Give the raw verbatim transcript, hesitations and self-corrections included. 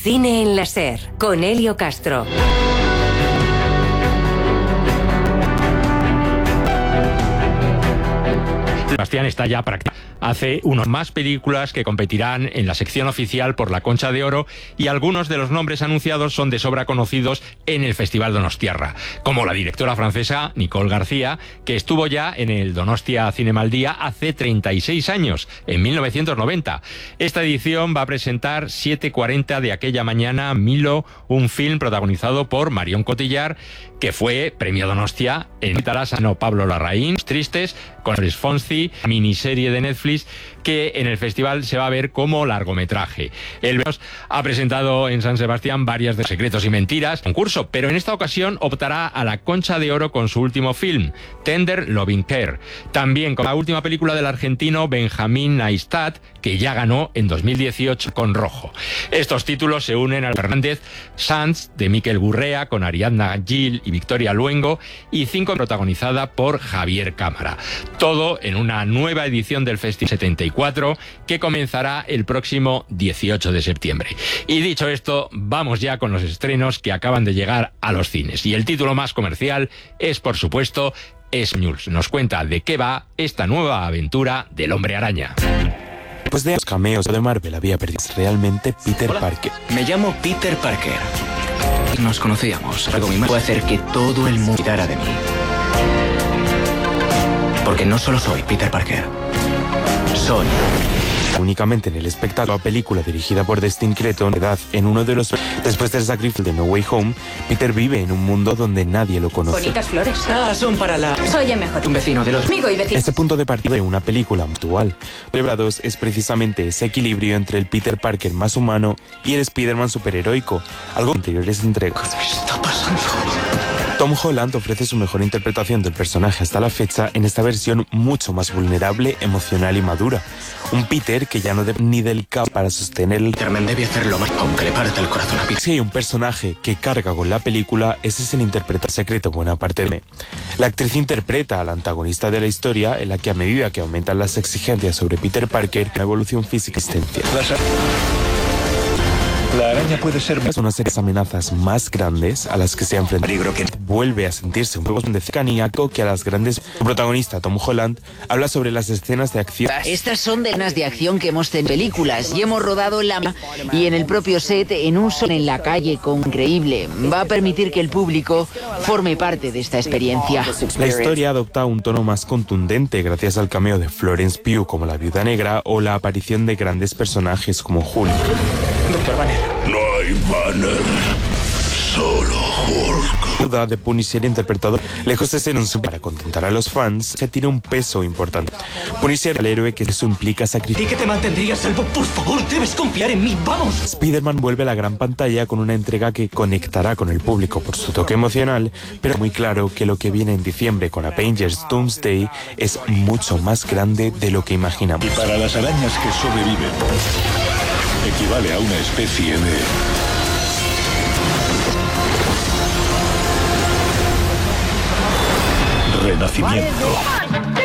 Cine en la SER, con Elio Castro. Sebastián está ya practicando. Hace unos más películas que competirán en la sección oficial por la Concha de Oro, y algunos de los nombres anunciados son de sobra conocidos en el Festival Donostiarra, como la directora francesa Nicole García, que estuvo ya en el Donostia Cinema al Día hace treinta y seis años, en mil novecientos noventa. Esta edición va a presentar siete cuarenta de aquella mañana, Milo, un film protagonizado por Marion Cotillard, que fue premio Donostia en Tarasano Pablo Larraín, Tristes, con Luis Fonsi, miniserie de Netflix, que en el festival se va a ver como largometraje. El ha presentado en San Sebastián varias de Secretos y Mentiras, concurso, pero en esta ocasión optará a la Concha de Oro con su último film, Tender Loving Care. También con la última película del argentino Benjamín Neistat, que ya ganó en dos mil dieciocho con Rojo. Estos títulos se unen al Fernández Sanz de Miquel Gurrea, con Ariadna Gil y Victoria Luengo, y Cinco, protagonizada por Javier Cámara. Todo en una nueva edición del Festival setenta y cuatro, que comenzará el próximo dieciocho de septiembre. Y dicho esto, vamos ya con los estrenos que acaban de llegar a los cines. Y el título más comercial es, por supuesto, Smulls. Nos cuenta de qué va esta nueva aventura del Hombre Araña. Después de los cameos de Marvel había perdido realmente Peter Hola, Parker. Me llamo Peter Parker. Nos conocíamos. Algo mi madre puede hacer que todo el mundo cuidara de mí. Porque no solo soy Peter Parker. Soy. Únicamente en el espectáculo, película dirigida por Destin Cretton, edad en uno de los... Después del sacrificio de No Way Home, Peter vive en un mundo donde nadie lo conoce. Bonitas flores. Ah, son para la... Soy el mejor. Un vecino de los... Amigo y vecino. Este punto de partida de una película actual. Celebrados es precisamente ese equilibrio entre el Peter Parker más humano y el Spider-Man superheroico, algo en anteriores entregas. ¿Qué está pasando? Tom Holland ofrece su mejor interpretación del personaje hasta la fecha en esta versión mucho más vulnerable, emocional y madura. Un Peter que ya no debe ni del caos para sostener el... Peterman debe hacerlo más, aunque le parte el corazón a Peter. Si hay un personaje que carga con la película, ese es el interpreta secreto buena parte de... La actriz interpreta al antagonista de la historia, en la que a medida que aumentan las exigencias sobre Peter Parker, una evolución física y existencia. La araña puede ser... Es una serie de amenazas más grandes a las que se enfrenta. Peligro que... Vuelve a sentirse un poco de cercanía que a las grandes... Su protagonista, Tom Holland, habla sobre las escenas de acción. Estas son de escenas de acción que hemos tenido en películas y hemos rodado en la... y en el propio set, en un sol en la calle con increíble. Va a permitir que el público forme parte de esta experiencia. La historia adopta un tono más contundente gracias al cameo de Florence Pugh como la Viuda Negra o la aparición de grandes personajes como Hulk. Doctor Banner. No hay Banner, solo Hulk. Duda de Punisher interpretado lejos de ser un super para contentar a los fans, se tiene un peso importante. Punisher, el héroe que eso implica sacrificio. ¿Y que te mantendrías salvo? Por favor, debes confiar en mí, vamos. Spider-Man vuelve a la gran pantalla con una entrega que conectará con el público por su toque emocional, pero muy claro que lo que viene en diciembre con Avengers Doomsday es mucho más grande de lo que imaginamos. Y para las arañas que sobreviven, equivale a una especie de... renacimiento.